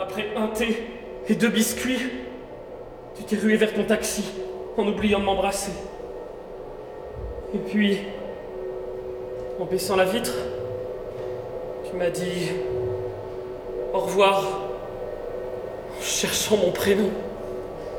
après un thé et 2 biscuits, tu t'es rué vers ton taxi, en oubliant de m'embrasser. Et puis, en baissant la vitre, tu m'as dit au revoir, en cherchant mon prénom.